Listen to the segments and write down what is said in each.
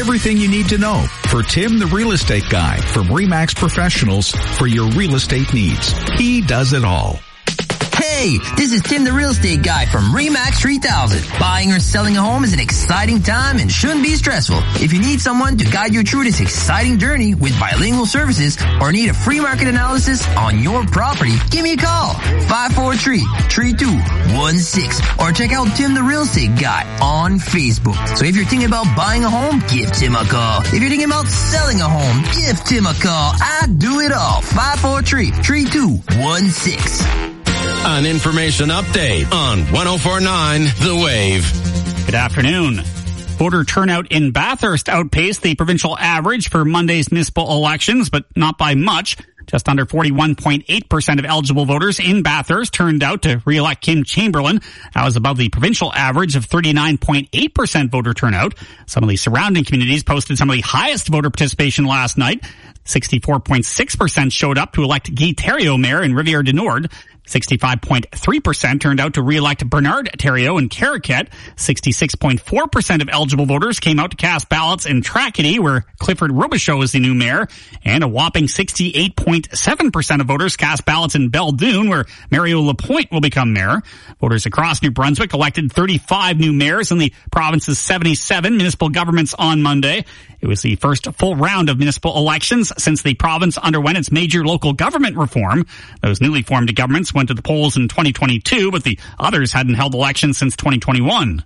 everything you need to know for Tim the Real Estate Guy from RE/MAX Professionals for your real estate needs. He does it all. Hey, this is Tim the Real Estate Guy from RE/MAX 3000. Buying or selling a home is an exciting time and shouldn't be stressful. If you need someone to guide you through this exciting journey with bilingual services or need a free market analysis on your property, give me a call. 543-3216 or check out Tim the Real Estate Guy on Facebook. So if you're thinking about buying a home, give Tim a call. If you're thinking about selling a home, give Tim a call. I do it all. 543-3216. An information update on 104.9 The Wave. Good afternoon. Voter turnout in Bathurst outpaced the provincial average for Monday's municipal elections, but not by much. Just under 41.8% of eligible voters in Bathurst turned out to re-elect Kim Chamberlain. That was above the provincial average of 39.8% voter turnout. Some of the surrounding communities posted some of the highest voter participation last night. 64.6% showed up to elect Guy Thériault mayor in Rivière-du-Nord. 65.3% turned out to re-elect Bernard Thériault in Caraquet. 66.4% of eligible voters came out to cast ballots in Tracadie, where Clifford Robichaud is the new mayor. And a whopping 68.7% of voters cast ballots in Belledune, where Mario Lapointe will become mayor. Voters across New Brunswick elected 35 new mayors in the province's 77 municipal governments on Monday. It was the first full round of municipal elections since the province underwent its major local government reform. Those newly formed governments went to the polls in 2022, but the others hadn't held elections since 2021.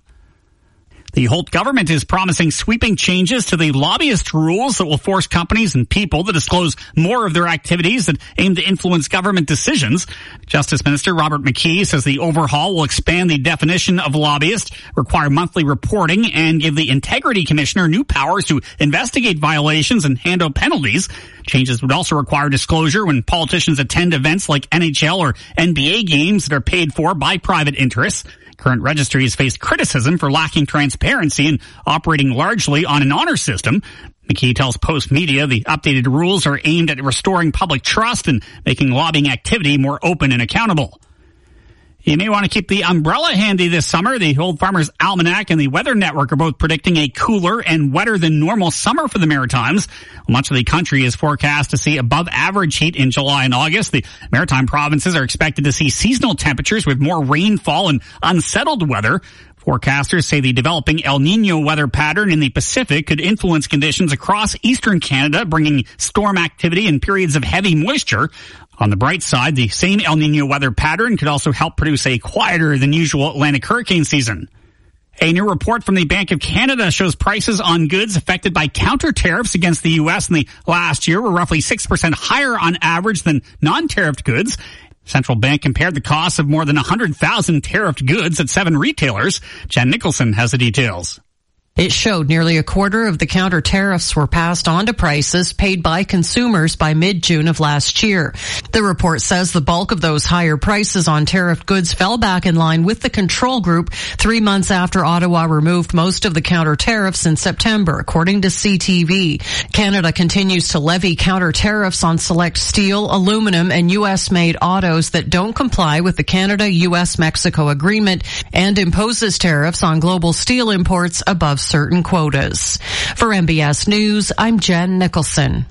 The Holt government is promising sweeping changes to the lobbyist rules that will force companies and people to disclose more of their activities that aim to influence government decisions. Justice Minister Robert McKee says the overhaul will expand the definition of lobbyist, require monthly reporting, and give the Integrity Commissioner new powers to investigate violations and hand out penalties. Changes would also require disclosure when politicians attend events like NHL or NBA games that are paid for by private interests. Current registries face criticism for lacking transparency and operating largely on an honor system. McKee tells Post Media the updated rules are aimed at restoring public trust and making lobbying activity more open and accountable. You may want to keep the umbrella handy this summer. The Old Farmer's Almanac and the Weather Network are both predicting a cooler and wetter than normal summer for the Maritimes. Much of the country is forecast to see above average heat in July and August. The Maritime provinces are expected to see seasonal temperatures with more rainfall and unsettled weather. Forecasters say the developing El Niño weather pattern in the Pacific could influence conditions across eastern Canada, bringing storm activity and periods of heavy moisture. On the bright side, the same El Niño weather pattern could also help produce a quieter than usual Atlantic hurricane season. A new report from the Bank of Canada shows prices on goods affected by counter tariffs against the U.S. in the last year were roughly 6% higher on average than non-tariffed goods. Central Bank compared the costs of more than 100,000 tariffed goods at 7 retailers. Jen Nicholson has the details. It showed nearly a quarter of the counter tariffs were passed on to prices paid by consumers by mid-June of last year. The report says the bulk of those higher prices on tariffed goods fell back in line with the control group 3 months after Ottawa removed most of the counter tariffs in September, according to CTV. Canada continues to levy counter tariffs on select steel, aluminum, and U.S.-made autos that don't comply with the Canada-U.S.-Mexico agreement and imposes tariffs on global steel imports above certain quotas. For MBS News, I'm Jen Nicholson.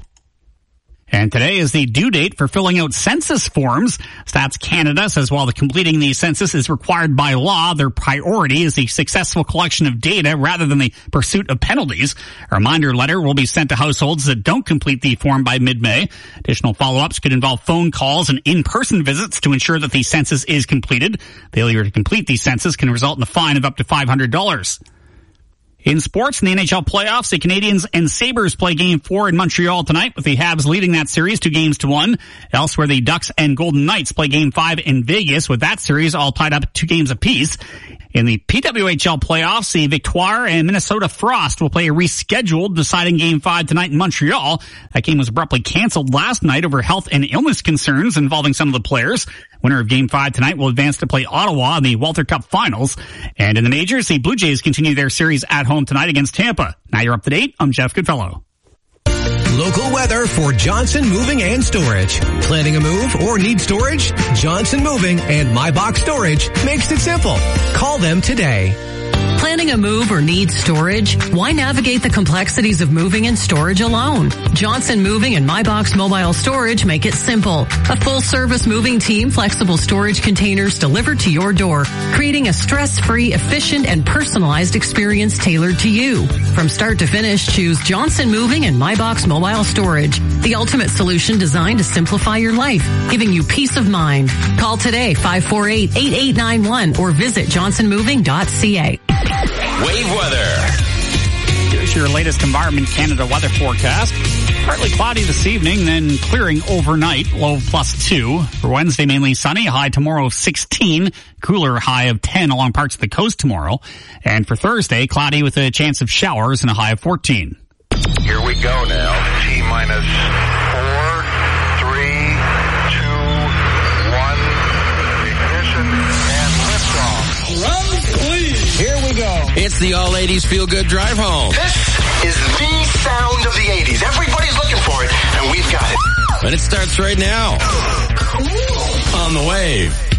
And today is the due date for filling out census forms. Stats Canada says while completing the census is required by law, their priority is the successful collection of data rather than the pursuit of penalties. A reminder letter will be sent to households that don't complete the form by mid-May. Additional follow-ups could involve phone calls and in-person visits to ensure that the census is completed. Failure to complete the census can result in a fine of up to $500. In sports, in the NHL playoffs, the Canadiens and Sabres play Game 4 in Montreal tonight, with the Habs leading that series 2-1. Elsewhere, the Ducks and Golden Knights play Game 5 in Vegas, with that series all tied up 2 games apiece. In the PWHL playoffs, the Victoire and Minnesota Frost will play a rescheduled deciding Game 5 tonight in Montreal. That game was abruptly canceled last night over health and illness concerns involving some of the players. Winner of Game 5 tonight will advance to play Ottawa in the Walter Cup Finals. And in the majors, the Blue Jays continue their series at home tonight against Tampa. Now you're up to date. I'm Jeff Goodfellow. Local weather for Johnson Moving and Storage. Planning a move or need storage? Johnson Moving and My Box Storage makes it simple. Call them today. Planning a move or need storage? Why navigate the complexities of moving and storage alone? Johnson Moving and MyBox Mobile Storage make it simple. A full-service moving team, flexible storage containers delivered to your door, creating a stress-free, efficient, and personalized experience tailored to you. From start to finish, choose Johnson Moving and MyBox Mobile Storage, the ultimate solution designed to simplify your life, giving you peace of mind. Call today, 548-8891, or visit johnsonmoving.ca. Wave weather. Here's your latest Environment Canada weather forecast. Partly cloudy this evening, then clearing overnight, low of +2. For Wednesday, mainly sunny, high tomorrow of 16, cooler high of 10 along parts of the coast tomorrow. And for Thursday, cloudy with a chance of showers and a high of 14. Here we go now. T-minus 4, 3, 2, 1. Ignition and liftoff. Here we go. It's the All 80s Feel Good Drive Home. This is the sound of the 80s. Everybody's looking for it, and we've got it. And it starts right now. On the Wave.